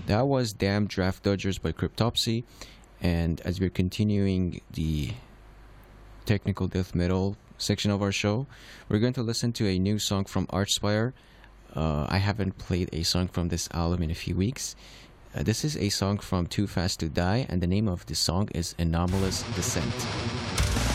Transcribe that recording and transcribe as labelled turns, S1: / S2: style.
S1: That was Damn Draft Dodgers by Cryptopsy. And as we're continuing the technical death metal section of our show, we're going to listen to a new song from Archspire. I haven't played a song from this album in a few weeks. This is a song from Too Fast to Die, and the name of the song is Anomalous Descent.